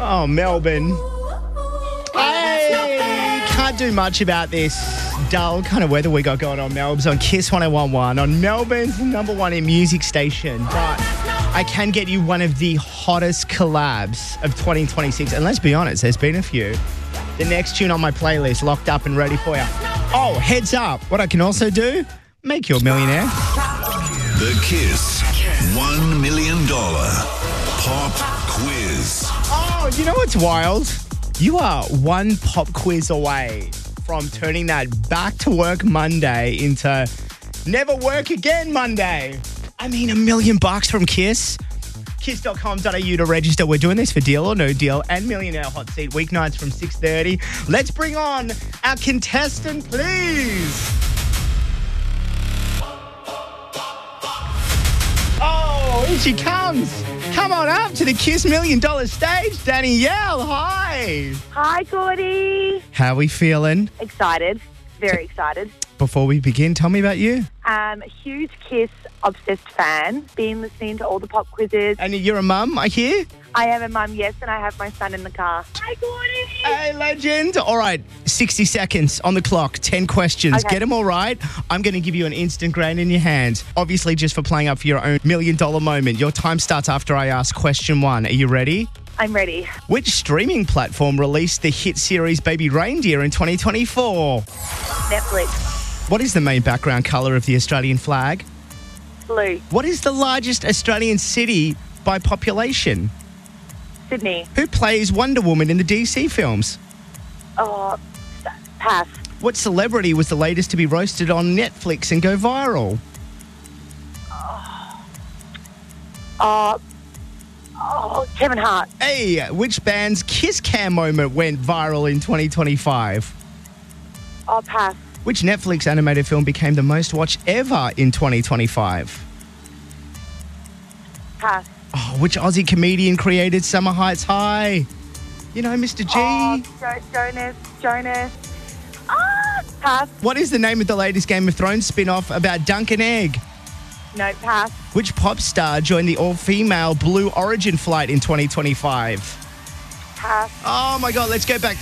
Oh, Melbourne. I can't do much about this dull kind of weather we got going on, Melbs, on Kiss 101.1, on Melbourne's number one in music station. But I can get you one of the hottest collabs of 2026. And let's be honest, there's been a few. The next tune on my playlist locked up and ready for you. Oh, heads up. What I can also do, make you a millionaire. The Kiss $1 million Pop Quiz. Oh, you know what's wild? You are one pop quiz away from turning that back to work Monday into never work again Monday. I mean, $1 million from Kiss. Kiss.com.au to register. We're doing this for Deal or No Deal and Millionaire Hot Seat weeknights from 6:30. Let's bring on our contestant, please. Oh, here she comes. Come on up to the Kiss $1 Million stage, Danielle. Hi. Hi, Gordy. How are we feeling? Excited. Very excited. Before we begin, tell me about you. Huge Kiss obsessed fan. Been listening to all the pop quizzes. And you're a mum, I hear? I am a mum, yes, and I have my son in the car. Hi, Gordy. Hey, legend. All right, 60 seconds on the clock, 10 questions. Okay. Get them all right. I'm going to give you an instant grand in your hand. Obviously, just for playing up for your own $1 million moment. Your time starts after I ask question 1. Are you ready? I'm ready. Which streaming platform released the hit series Baby Reindeer in 2024? Netflix. What is the main background colour of the Australian flag? Blue. What is the largest Australian city by population? Sydney. Who plays Wonder Woman in the DC films? Oh, pass. What celebrity was the latest to be roasted on Netflix and go viral? Kevin Hart. Hey, which band's Kiss Cam moment went viral in 2025? Oh, pass. Which Netflix animated film became the most watched ever in 2025? Pass. Oh, which Aussie comedian created Summer Heights High? You know, Mr. G. Jonas. Pass. What is the name of the latest Game of Thrones spin-off about Dunk and Egg? No, pass. Which pop star joined the all-female Blue Origin flight in 2025? Pass. Oh, my God, let's go back.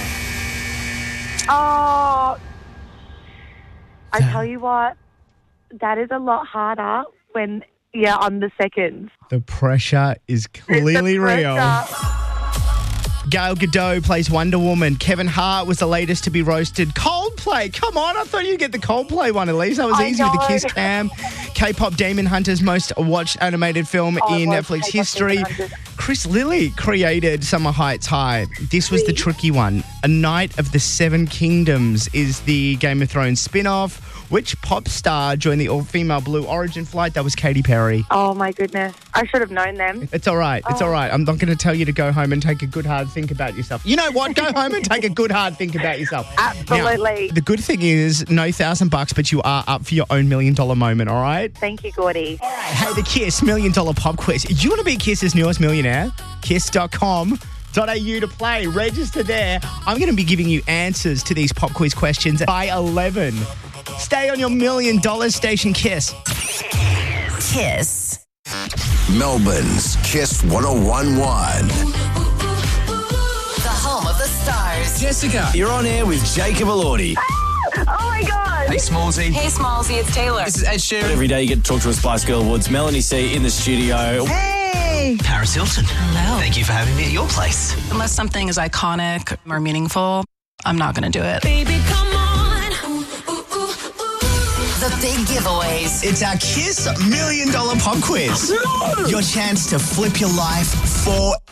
Oh, I tell you what, that is a lot harder when you're on the seconds. The pressure is clearly real. Gal Gadot plays Wonder Woman. Kevin Hart was the latest to be roasted. Coldplay, come on. I thought you'd get the Coldplay one at least. That was easy with the Kiss Cam. K-pop Demon Hunter's most watched animated film in Netflix history. Chris Lilly created Summer Heights High. This was the tricky one. A Knight of the Seven Kingdoms is the Game of Thrones spin-off. Which pop star joined the all-female Blue Origin flight? That was Katy Perry. Oh, my goodness. I should have known them. It's all right. It's all right. I'm not going to tell you to go home and take a good hard think about yourself. You know what? Go home and take a good hard think about yourself. Absolutely. Now, the good thing is no $1,000, but you are up for your own $1 million moment, all right? Thank you, Gordy. All right. Hey, the Kiss $1 Million Pop Quiz. Do you want to be Kiss's newest millionaire? Kiss.com.au to play. Register there. I'm going to be giving you answers to these pop quiz questions by 11. Stay on your $1 million station, Kiss. Kiss. Melbourne's Kiss 101.1. The home of the stars. Jessica, you're on air with Jacob Elordi. Oh, my God. Hey, Smallsy. Hey, Smallsy, it's Taylor. This is Ed Sheeran. Every day you get to talk to a Spice Girl Woods. Melanie C in the studio. Hey! Paris Hilton. Hello. Thank you for having me at your place. Unless something is iconic or meaningful, I'm not going to do it. Baby, come on. The big giveaways. It's our Kiss $1 Million Pop Quiz. Your chance to flip your life forever.